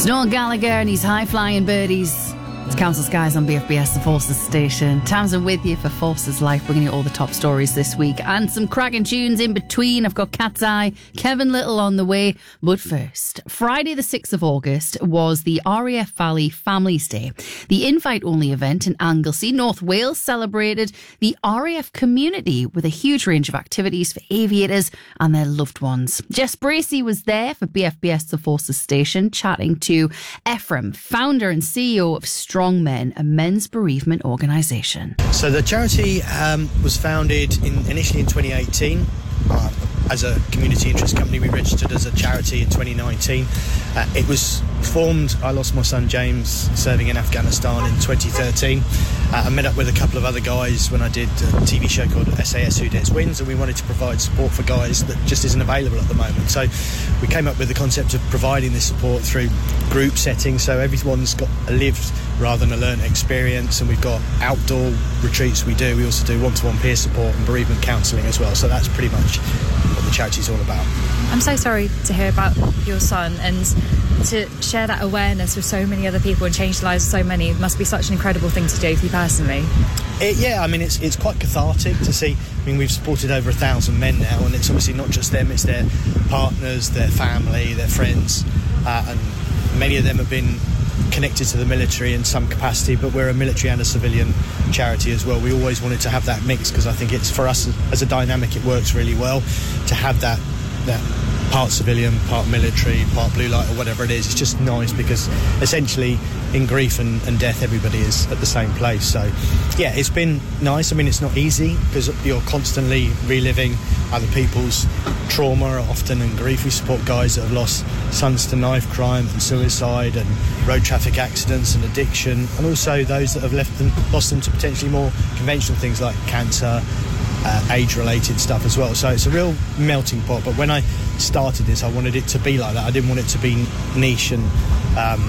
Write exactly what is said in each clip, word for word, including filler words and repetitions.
It's Noel Gallagher and his high-flying birdies. It's Council Skies on B F B S, the Forces station. Tamsin with you for Forces Life, bringing you all the top stories this week. And some cracking tunes in between. I've got Cat's Eye, Kevin Little on the way. But first, Friday the sixth of August was the R A F Valley Families Day. The invite-only event in Anglesey, North Wales, celebrated the R A F community with a huge range of activities for aviators and their loved ones. Jess Bracey was there for B F B S, the Forces station, chatting to Ephraim, founder and C E O of Strong Men, a men's bereavement organisation. So the charity um, was founded in, initially in twenty eighteen uh, as a community interest company. We registered as a charity in twenty nineteen. Uh, it was formed, I lost my son James serving in Afghanistan in twenty thirteen. Uh, I met up with a couple of other guys when I did a T V show called S A S Who Dares Wins, and we wanted to provide support for guys that just isn't available at the moment. So we came up with the concept of providing this support through group settings, so everyone's got a lived rather than a learned experience, and we've got outdoor retreats we do. We also do one-to-one peer support and bereavement counselling as well, so that's pretty much what the charity's all about. I'm so sorry to hear about your son, and to share that awareness with so many other people and change the lives of so many must be such an incredible thing to do for you personally. It, yeah, I mean, it's it's quite cathartic to see. I mean, we've supported over a thousand men now, and it's obviously not just them, it's their partners, their family, their friends, uh, and many of them have been connected to the military in some capacity, but we're a military and a civilian charity as well. We always wanted to have that mix because I think it's, for us as a dynamic, it works really well to have that that part civilian, part military, part blue light or whatever it is. It's just nice because essentially in grief and, and death everybody is at the same place. So yeah, it's been nice. I mean, it's not easy because you're constantly reliving other people's trauma often and grief. We support guys that have lost sons to knife crime and suicide and road traffic accidents and addiction, and also those that have left them, lost them to potentially more conventional things like cancer, Uh, age-related stuff as well. So it's a real melting pot. But when I started this, I wanted it to be like that. I didn't want it to be niche and um,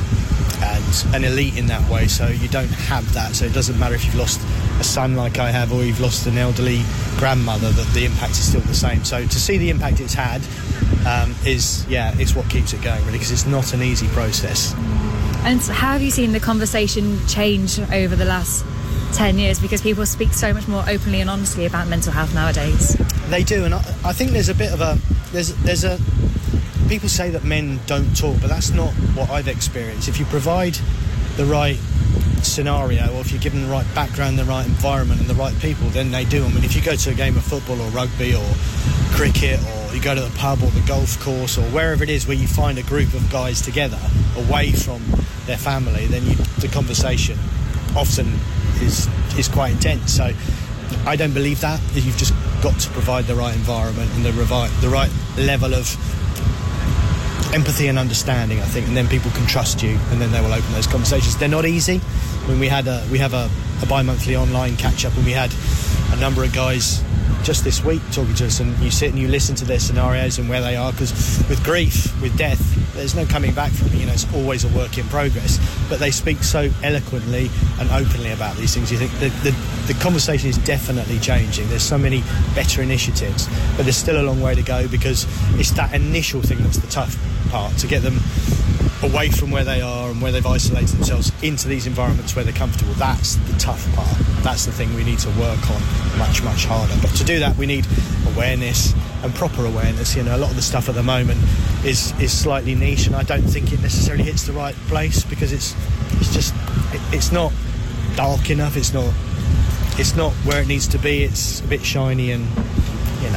and an elite in that way. So you don't have that. So it doesn't matter if you've lost a son like I have, or you've lost an elderly grandmother. That the impact is still the same. So to see the impact it's had um, is yeah, it's what keeps it going really, because it's not an easy process. And how have you seen the conversation change over the last ten years, because people speak so much more openly and honestly about mental health nowadays? They do, and I, I think there's a bit of a there's there's a people say that men don't talk, but that's not what I've experienced. If you provide the right scenario, or if you're given the right background, the right environment and the right people, then they do. I mean, if you go to a game of football or rugby or cricket, or you go to the pub or the golf course or wherever it is where you find a group of guys together away from their family, then you, the conversation often is is quite intense. So I don't believe that. You've just got to provide the right environment and the revi- the right level of empathy and understanding, I think, and then people can trust you, and then they will open those conversations. They're not easy. When we had a we have a, a bi-monthly online catch-up, and we had a number of guys just this week talking to us, and you sit and you listen to their scenarios and where they are, because with grief, with death, there's no coming back from it. You know, it's always a work in progress, but they speak so eloquently and openly about these things. You think the, the, the conversation is definitely changing. There's so many better initiatives, but there's still a long way to go, because it's that initial thing that's the tough part, to get them away from where they are and where they've isolated themselves into these environments where they're comfortable. That's the tough part. That's the thing we need to work on much, much harder. But to do that, we need awareness and proper awareness. You know, a lot of the stuff at the moment is is slightly niche, and I don't think it necessarily hits the right place, because it's it's just it, it's not dark enough. It's not it's not where it needs to be. It's a bit shiny and